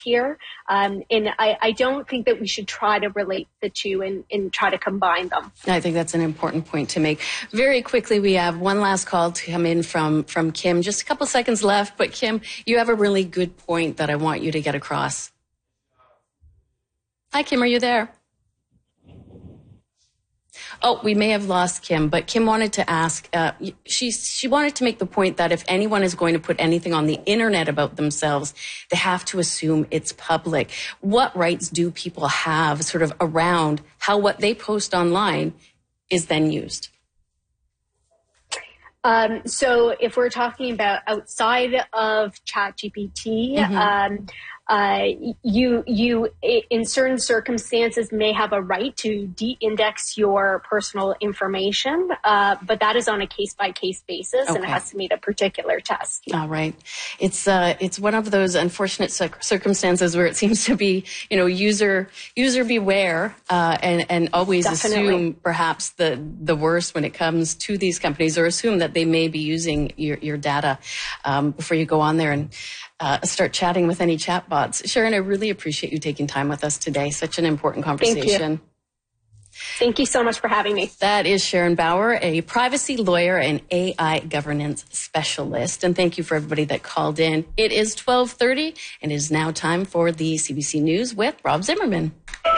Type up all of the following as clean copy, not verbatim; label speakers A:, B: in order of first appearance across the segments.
A: here. And I don't think that we should try to relate the two and try to combine them.
B: I think that's an important point to make. Very quickly, we have one last call to come in from Kim. Just a couple seconds left, but Kim, you have a really good point that I want you to get across. Hi, Kim, are you there? Oh, we may have lost Kim, but Kim wanted to ask, she wanted to make the point that if anyone is going to put anything on the internet about themselves, they have to assume it's public. What rights do people have sort of around how what they post online is then used?
A: So if we're talking about outside of ChatGPT, you in certain circumstances may have a right to de-index your personal information, but that is on a case-by-case basis, and it has to meet a particular test.
B: All right. It's one of those unfortunate circumstances where it seems to be, user beware, and always assume perhaps the worst when it comes to these companies, or assume that they may be using your data before you go on there and start chatting with any chatbots. Sharon, I really appreciate you taking time with us today. Such an important conversation.
A: Thank you so much for having me.
B: That is Sharon Bauer, a privacy lawyer and AI governance specialist. And thank you for everybody that called in. It is 12:30 and it is now time for the CBC News with Rob Zimmerman.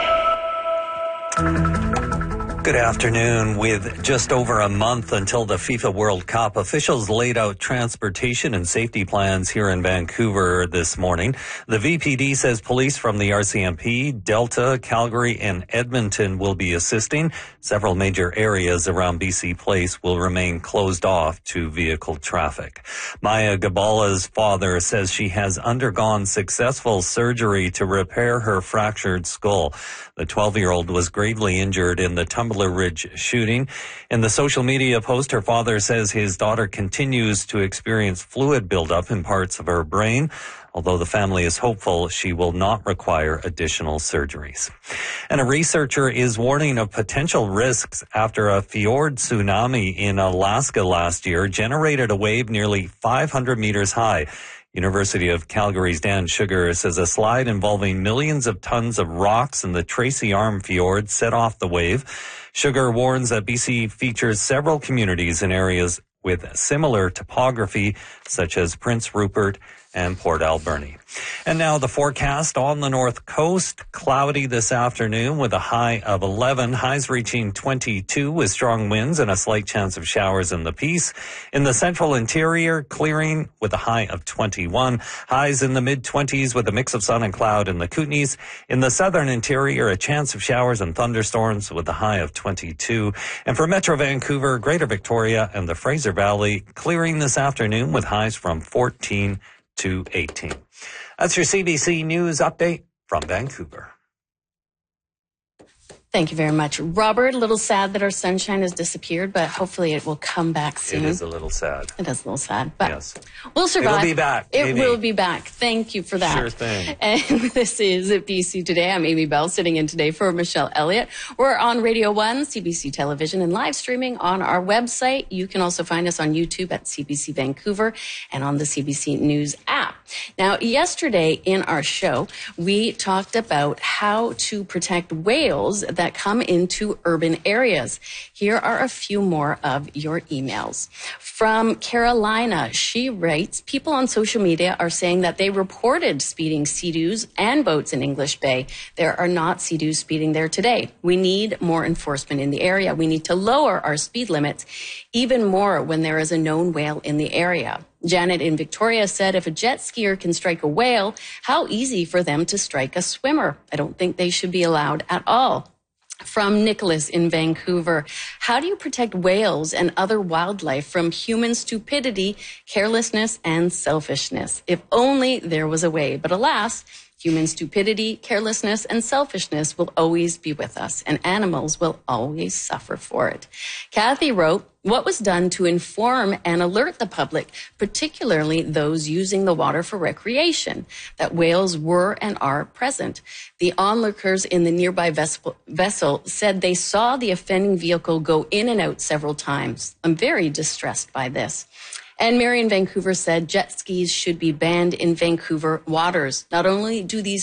C: Good afternoon. With just over a month until the FIFA World Cup, officials laid out transportation and safety plans here in Vancouver this morning. The VPD says police from the RCMP, Delta, Calgary, and Edmonton will be assisting. Several major areas around BC Place will remain closed off to vehicle traffic. Maya Gabala's father says she has undergone successful surgery to repair her fractured skull. The 12-year-old was gravely injured in the Tumbler Ridge shooting. In the social media post, her father says his daughter continues to experience fluid buildup in parts of her brain, although the family is hopeful she will not require additional surgeries. And a researcher is warning of potential risks after a fjord tsunami in Alaska last year generated a wave nearly 500 meters high. University of Calgary's Dan Sugar says a slide involving millions of tons of rocks in the Tracy Arm Fjord set off the wave. Sugar warns that BC features several communities in areas with similar topography, such as Prince Rupert and Port Alberni. And now the forecast on the north coast. Cloudy this afternoon with a high of 11. Highs reaching 22 with strong winds and a slight chance of showers in the Peace. In the central interior, clearing with a high of 21. Highs in the mid-20s with a mix of sun and cloud in the Kootenays. In the southern interior, a chance of showers and thunderstorms with a high of 22. And for Metro Vancouver, Greater Victoria, and the Fraser Valley, clearing this afternoon with highs from 14 to 18. That's your CBC News update from Vancouver.
B: Thank you very much, Robert. A little sad that our sunshine has disappeared, but hopefully it will come back soon.
C: It is a little sad.
B: It is a little sad, but
C: yes,
B: we'll survive.
C: It'll be back.
B: It will be back. Thank you for that.
C: Sure thing.
B: And this is BC Today. I'm Amy Bell, sitting in today for Michelle Elliott. We're on Radio 1, CBC Television, and live streaming on our website. You can also find us on YouTube at CBC Vancouver and on the CBC News app. Now, yesterday in our show, we talked about how to protect whales that come into urban areas. Here are a few more of your emails. From Carolina, she writes, people on social media are saying that they reported speeding Sea-Doos and boats in English Bay. There are not Sea-Doos speeding there today. We need more enforcement in the area. We need to lower our speed limits even more when there is a known whale in the area. Janet in Victoria said, if a jet skier can strike a whale, how easy for them to strike a swimmer? I don't think they should be allowed at all. From Nicholas in Vancouver, how do you protect whales and other wildlife from human stupidity, carelessness, and selfishness? If only there was a way. But alas, human stupidity, carelessness, and selfishness will always be with us, and animals will always suffer for it. Kathy wrote, what was done to inform and alert the public, particularly those using the water for recreation, that whales were and are present? The onlookers in the nearby vessel said they saw the offending vehicle go in and out several times. I'm very distressed by this. And Marion Vancouver said jet skis should be banned in Vancouver waters. Not only do these